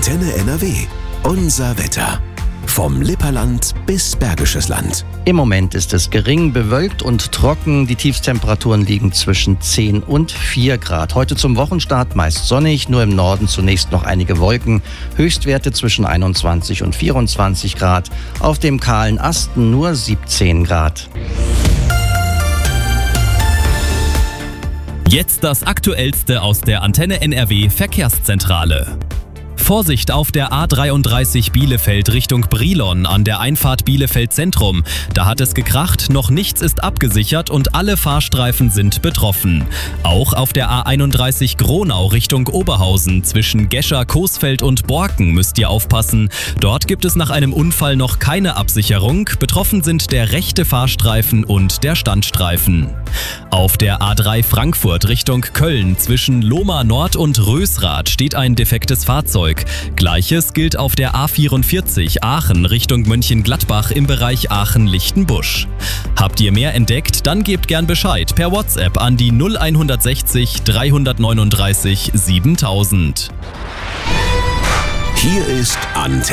Antenne NRW. Unser Wetter. Vom Lipperland bis Bergisches Land. Im Moment ist es gering bewölkt und trocken. Die Tiefstemperaturen liegen zwischen 10 und 4 Grad. Heute zum Wochenstart meist sonnig, nur im Norden zunächst noch einige Wolken. Höchstwerte zwischen 21 und 24 Grad. Auf dem kahlen Asten nur 17 Grad. Jetzt das Aktuellste aus der Antenne NRW Verkehrszentrale. Vorsicht auf der A33 Bielefeld Richtung Brilon an der Einfahrt Bielefeld Zentrum. Da hat es gekracht, noch nichts ist abgesichert und alle Fahrstreifen sind betroffen. Auch auf der A31 Gronau Richtung Oberhausen zwischen Gescher, Coesfeld und Borken müsst ihr aufpassen. Dort gibt es nach einem Unfall noch keine Absicherung. Betroffen sind der rechte Fahrstreifen und der Standstreifen. Auf der A3 Frankfurt Richtung Köln zwischen Lohmar Nord und Rösrath steht ein defektes Fahrzeug. Gleiches gilt auf der A44 Aachen Richtung Mönchengladbach im Bereich Aachen-Lichtenbusch. Habt ihr mehr entdeckt? Dann gebt gern Bescheid per WhatsApp an die 0160 339 7000. Hier ist Antenne.